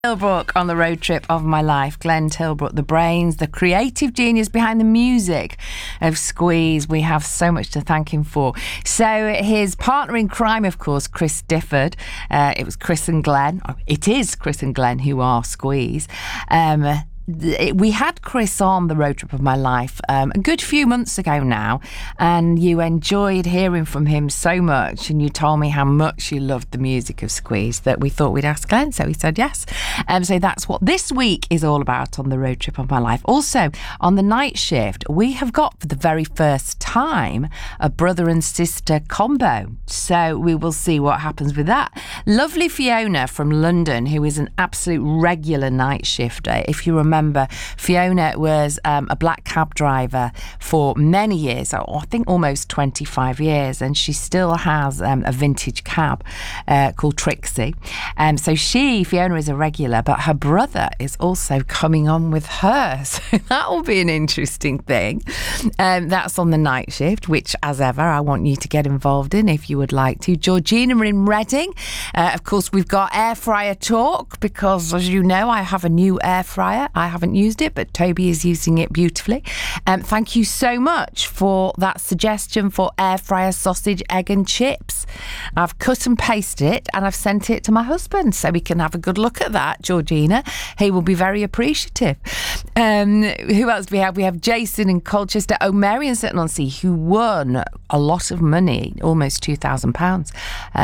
Tilbrook on the road trip of my life. Glenn Tilbrook, the brains, the creative genius behind the music of Squeeze. We have so much to thank him for. So his partner in crime, of course, Chris Difford. It was Chris and Glenn. It is Chris and Glenn who are Squeeze. We had Chris on the road trip of my life a good few months ago now, and you enjoyed hearing from him so much, and you told me how much you loved the music of Squeeze that we thought we'd ask Glenn, so he said yes. So that's what this week is all about on the road trip of my life. Also, on the night shift, we have got for the very first time a brother and sister combo, so we will see what happens with that. Lovely Fiona from London, who is an absolute regular night shifter. If you remember, Fiona was a black cab driver for many years, I think almost 25 years, and she still has a vintage cab called Trixie. So Fiona is a regular, but her brother is also coming on with her, so that will be an interesting thing. That's on the night shift, which, as ever, I want you to get involved in if you would like to. Georgina in Reading. Of course, we've got air fryer talk because, as you know, I have a new air fryer. I haven't used it, but Toby is using it beautifully. Thank you so much for that suggestion for air fryer sausage, egg and chips. I've cut and pasted it and I've sent it to my husband so we can have a good look at that, Georgina. He will be very appreciative. Who else do we have? We have Jason in Colchester. Mary in Sutton on Sea, who won a lot of money, almost £2,000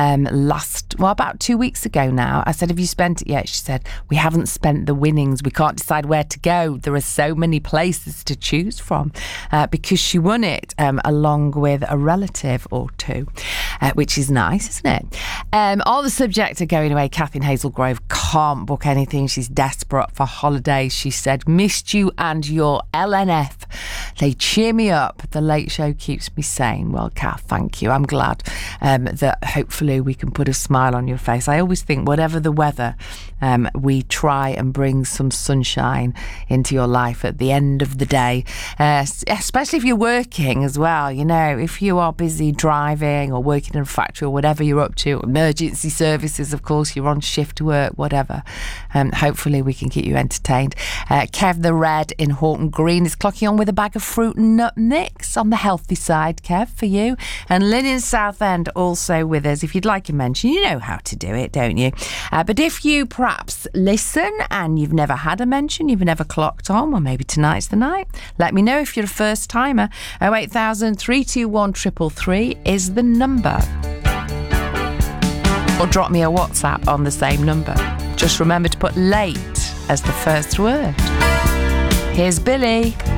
about 2 weeks ago now. I said, have you spent it yet? She said, we haven't spent the winnings. We can't decide where to go. There are so many places to choose from because she won it along with a relative or two, which is nice, isn't it? On the subject of going away, Kathy in Hazel Grove can't book anything. She's desperate for holidays. She said, missed you and your LNF. They cheer me up. The Late Show keeps me sane. Well, Kath, thank you. I'm glad that hopefully we can put a smile on your face. I always think whatever the weather, we try and bring some sunshine into your life at the end of the day, especially if you're working as well. You know, if you are busy driving or working in a factory or whatever you're up to, emergency services, of course, you're on shift work, whatever. Hopefully we can keep you entertained. Kev the Red in Horton Green is clocking on with a bag of fruit and nut mix on the healthy side, Kev, for you. And Lynn in Southend also with us. If you'd like a mention, you know how to do it, don't you? But if you perhaps listen and you've never had a mention, you've never clocked on, well, maybe tonight's the night. Let me know if you're a first timer. 08000 321 333 is the number. Or drop me a WhatsApp on the same number. Just remember to put late as the first word. Here's Billy.